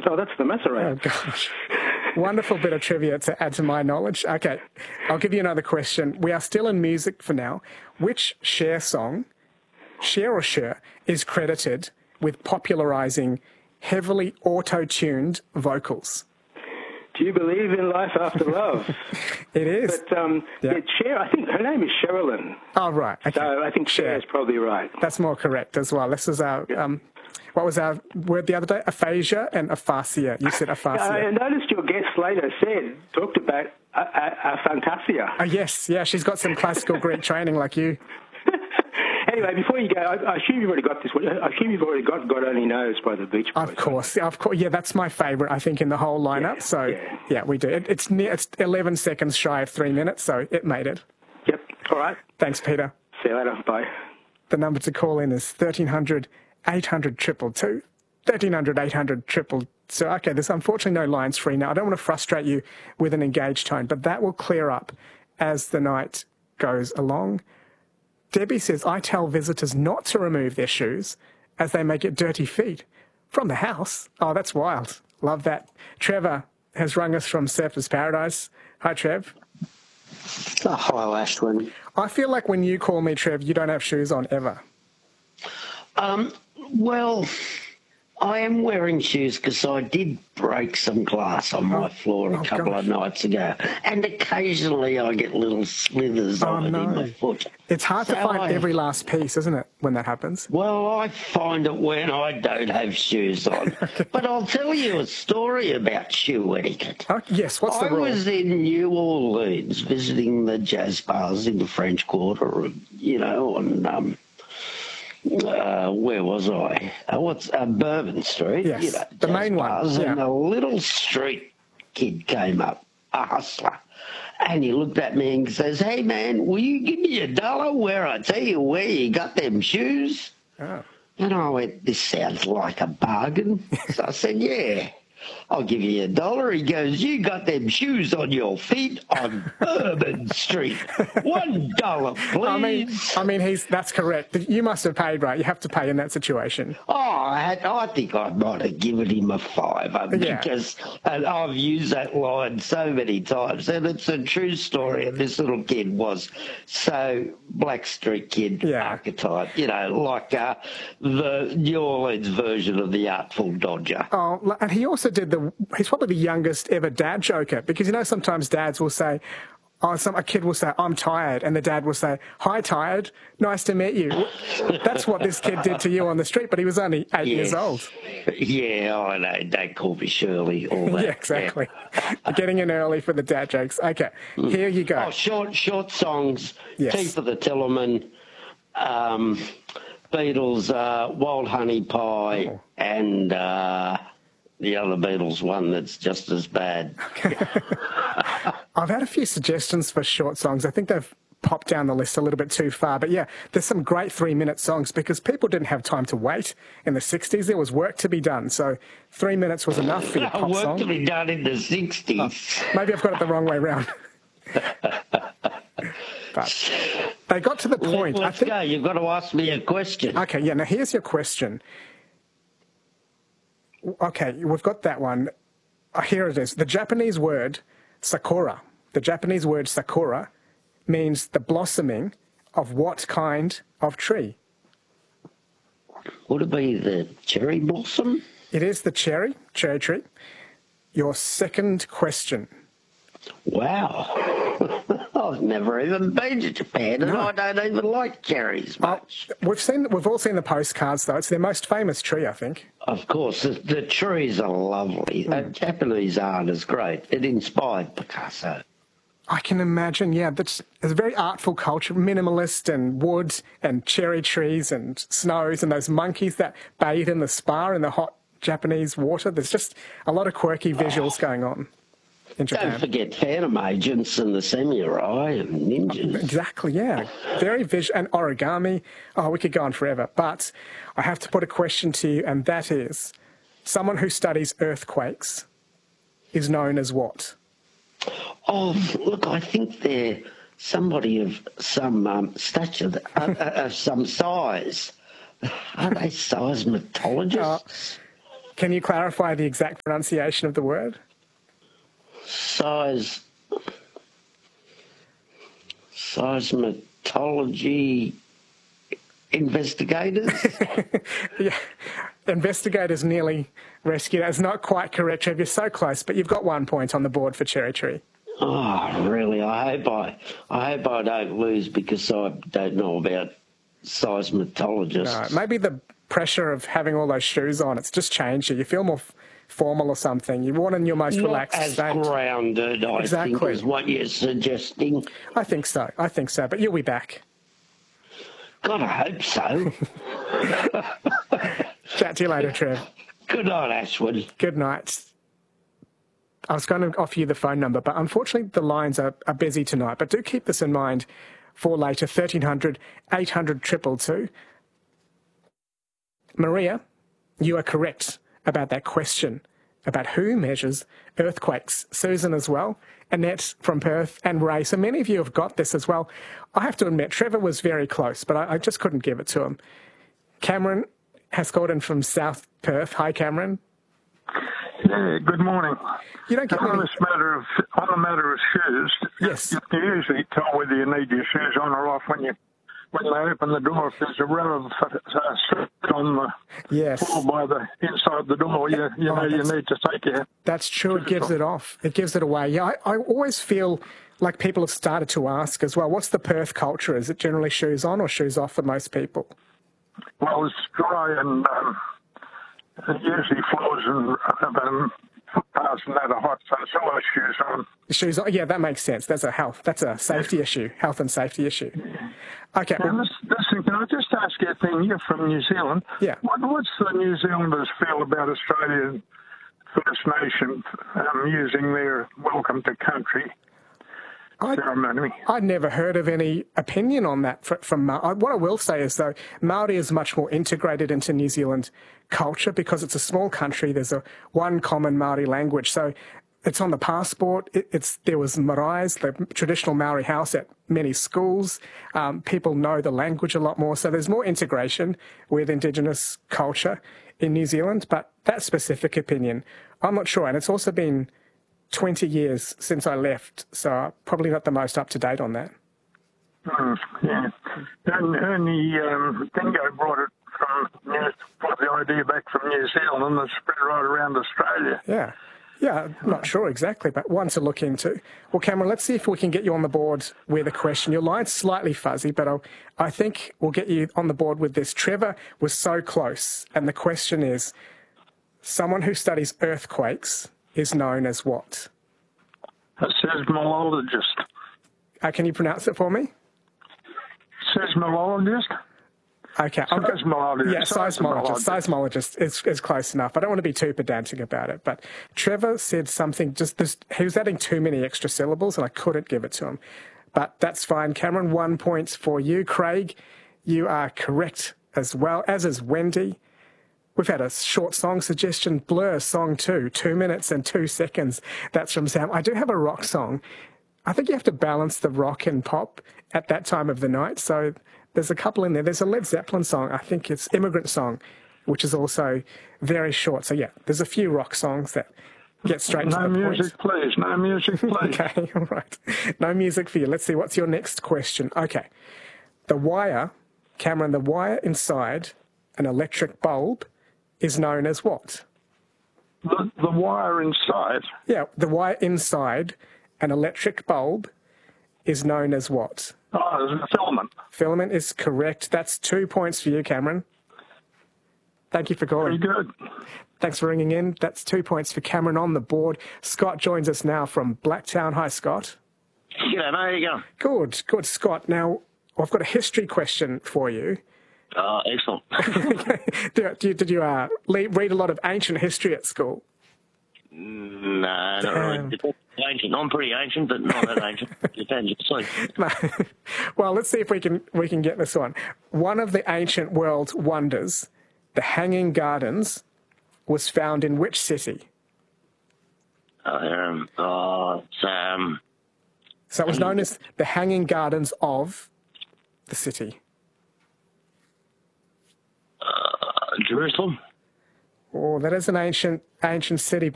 Oh, that's the Maserati. Oh, gosh. Wonderful bit of trivia to add to my knowledge. Okay, I'll give you another question. We are still in music for now. Which Cher song, Cher or Cher, is credited with popularising heavily auto-tuned vocals? Do you believe in life after love? It is. But it's Cher. I think her name is Sherilyn. Oh, right. Okay. So I think Cher is probably right. That's more correct as well. This is our... what was our word the other day? Aphasia and aphasia. You said aphasia. I noticed your guest later talked about aphantasia. Oh, yes. Yeah, she's got some classical Greek training like you. Anyway, before you go, I assume you've already got this one. I assume you've already got God Only Knows by the Beach Boys. Of course. Yeah, that's my favourite, I think, in the whole lineup. Yeah, we do. It's 11 seconds shy of 3 minutes, so it made it. Yep. All right. Thanks, Peter. See you later. Bye. The number to call in is 1300 800 222. 1300 800 222. So, okay, there's unfortunately no lines free now. I don't want to frustrate you with an engaged tone, but that will clear up as the night goes along. Debbie says, I tell visitors not to remove their shoes as they may get dirty feet from the house. Oh, that's wild. Love that. Trevor has rung us from Surfers Paradise. Hi, Trev. Oh, hi, Ashwin. I feel like when you call me, Trev, you don't have shoes on ever. Well, I am wearing shoes because I did break some glass on my floor a couple of nights ago, and occasionally I get little slithers of it in my foot. It's hard to find every last piece, isn't it, when that happens? Well, I find it when I don't have shoes on. But I'll tell you a story about shoe etiquette. Yes, what's the rule? I was in New Orleans visiting the jazz bars in the French Quarter, on... where was I? Bourbon Street. Yes, the main one. Yeah. And a little street kid came up, a hustler, and he looked at me and says, "Hey, man, will you give me $1 where I tell you where you got them shoes?" Oh. And I went, "This sounds like a bargain." So I said, "Yeah, I'll give you $1. He goes, "You got them shoes on your feet on Bourbon Street. $1, please." I mean, that's correct. You must have paid, right? You have to pay in that situation. Oh, I think I might have given him a $5 because I've used that line so many times, and it's a true story. And this little kid was so Blackstreet Kid archetype, like the New Orleans version of the Artful Dodger. Oh, and he also he's probably the youngest ever dad joker, because sometimes dads will say, a kid will say, "I'm tired," and the dad will say, "Hi, tired, nice to meet you." That's what this kid did to you on the street, but he was only 8 years old. Yeah, I know. Don't call me Shirley. All that. Yeah, exactly. Getting in early for the dad jokes. Okay, here you go. Oh, short songs. Yes. Tea for the Tillerman, Beatles, Wild Honey Pie, and the other Beatles one that's just as bad. I've had a few suggestions for short songs. I think they've popped down the list a little bit too far. But yeah, there's some great 3-minute songs because people didn't have time to wait in the 60s. There was work to be done. So 3 minutes was enough for your pop song. Work to be done in the 60s. Maybe I've got it the wrong way round. But they got to the point. Let's go. You've got to ask me a question. Okay, yeah. Now here's your question. Okay, we've got that one. Here it is. The Japanese word sakura. The Japanese word sakura means the blossoming of what kind of tree? Would it be the cherry blossom? It is the cherry tree. Your second question. Wow. I've never even been to Japan, and I don't even like cherries much. We've all seen the postcards, though. It's their most famous tree, I think. Of course. The trees are lovely. Japanese art is great. It inspired Picasso. I can imagine, yeah. It's a very artful culture, minimalist and wood and cherry trees and snows and those monkeys that bathe in the spa in the hot Japanese water. There's just a lot of quirky visuals going on in Japan. Don't forget Phantom Agents and the Samurai and ninjas. Exactly, yeah. Very visual. And origami. Oh, we could go on forever. But I have to put a question to you, and that is, someone who studies earthquakes is known as what? Oh, look, I think they're somebody of some stature, some size. Are they seismologists? Can you clarify the exact pronunciation of the word? Seismology investigators? Yeah. Investigators nearly rescued. That's not quite correct, Trev. You're so close, but you've got 1 point on the board for Cherry Tree. Oh, really? I hope I don't lose because I don't know about seismologists. No, maybe the pressure of having all those shoes on, it's just changed you. You feel more formal or something. You want in your most relaxed as state. Grounded, I think, is what you're suggesting. I think so. But you'll be back. God, I hope so. Chat to you later, Trev. Good night, Ashwin. Good night. I was going to offer you the phone number, but unfortunately the lines are busy tonight. But do keep this in mind for later, 1300 800 222. Maria, you are correct about that question about who measures earthquakes. Susan as well, Annette from Perth, and Ray. So many of you have got this as well. I have to admit, Trevor was very close, but I just couldn't give it to him. Cameron has called in from South Perth. Hi, Cameron. Yeah, good morning. You don't get on the matter of shoes. Yes. You can usually tell whether you need your shoes on or off when they open the door. If there's a row of strips on the floor by the inside the door, you need to take your. That's true. It gives it off. It gives it away. Yeah, I always feel like people have started to ask as well. What's the Perth culture? Is it generally shoes on or shoes off for most people? Well, it's dry and it usually floors and footpaths and that are hot, so it's always shoes on. Shoes on, yeah, that makes sense. That's a safety issue, health and safety issue. Okay. Now, listen, can I just ask you a thing? You're from New Zealand. Yeah. What's the New Zealanders feel about Australian First Nation using their welcome to country ceremony? I'd never heard of any opinion on that from Maori. What I will say is, though, Maori is much more integrated into New Zealand culture because it's a small country. There's one common Maori language. So it's on the passport. There was marae's, the traditional Maori house at many schools. People know the language a lot more. So there's more integration with Indigenous culture in New Zealand. But that specific opinion, I'm not sure. And it's also been 20 years since I left, so probably not the most up-to-date on that. Yeah. And Ernie Dingo brought the idea back from New Zealand and it's spread right around Australia. Yeah. Yeah, I'm not sure exactly, but one to look into. Well, Cameron, let's see if we can get you on the board with a question. Your line's slightly fuzzy, but I think we'll get you on the board with this. Trevor was so close, and the question is, someone who studies earthquakes is known as what? A seismologist. Can you pronounce it for me? Seismologist? Okay. Seismologist. Yeah, seismologist. Seismologist is close enough. I don't want to be too pedantic about it, but Trevor said something, he was adding too many extra syllables and I couldn't give it to him. But that's fine. Cameron, 1 point for you. Craig, you are correct as well, as is Wendy. We've had a short song suggestion, Blur song 2, 2 minutes and 2 seconds. That's from Sam. I do have a rock song. I think you have to balance the rock and pop at that time of the night. So there's a couple in there. There's a Led Zeppelin song. I think it's Immigrant Song, which is also very short. So, yeah, there's a few rock songs that get straight to the point. No music, please. No music, please. Okay, all right. No music for you. Let's see. What's your next question? Okay. The wire, Cameron, the wire inside an electric bulb is known as what? The wire inside? Yeah, the wire inside an electric bulb is known as what? Oh, it's a filament. Filament is correct. That's 2 points for you, Cameron. Thank you for calling. Very good. Thanks for ringing in. That's 2 points for Cameron on the board. Scott joins us now from Blacktown. Hi, Scott. G'day, mate. How you going? Good, Scott. Now, I've got a history question for you. Excellent. Did you read a lot of ancient history at school? No, not really. Ancient. I'm pretty ancient, but not that ancient. Depends. Well, let's see if we can get this one. One of the ancient world's wonders, the Hanging Gardens, was found in which city? So it was known as the Hanging Gardens of the city. Jerusalem. Oh, that is an ancient city.